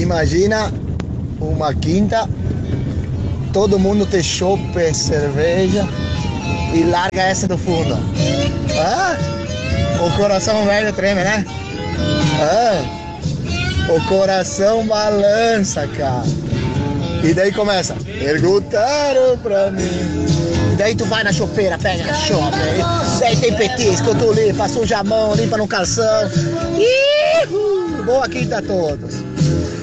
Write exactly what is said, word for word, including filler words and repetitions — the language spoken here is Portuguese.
Imagina uma quinta, todo mundo tem chopp, cerveja e larga essa do fundo. Ah, o coração velho treme, né? Ah, o coração balança, cara. E daí começa, perguntaram pra mim. E daí tu vai na chopeira, pega a chope. Daí tem petisco, tu limpa, suja a mão, limpa no calção. Ihu! Boa quinta a todos.